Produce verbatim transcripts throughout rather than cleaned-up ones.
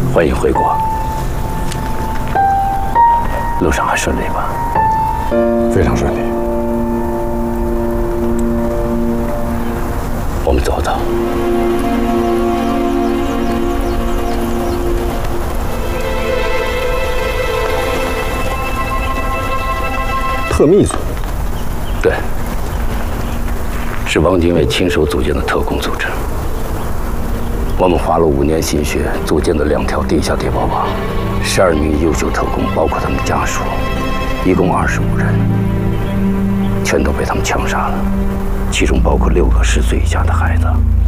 欢迎回国。路上还顺利吧？ 非常顺利。 我们走走。 特密组。 对，是汪精卫亲手组建的特工组织。我们花了五年心血组建的两条地下谍报网，十二名优秀特工，包括他们家属，一共二十五人，全都被他们枪杀了，其中包括六个十岁以下的孩子。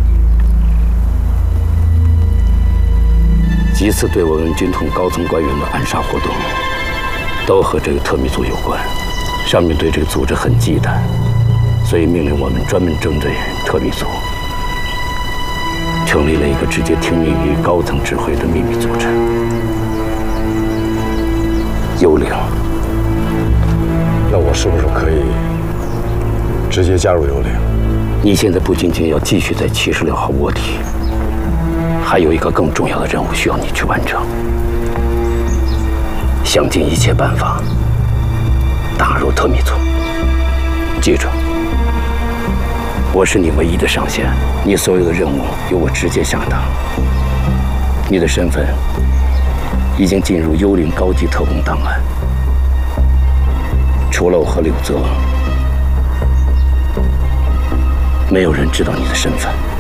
几次对我们军统高层官员的暗杀活动，都和这个特密组有关。上面对这个组织很忌惮，所以命令我们专门针对特密组，成立了一个直接听命于高层指挥的秘密组织——幽灵。 那我是不是可以直接加入幽灵？ 你现在不仅仅要继续在七十六号卧底，还有一个更重要的任务需要你去完成，想尽一切办法打入特密组。记住，我是你唯一的上线，你所有的任务由我直接下达。你的身份已经进入幽灵高级特工档案，除了我和柳泽，没有人知道你的身份。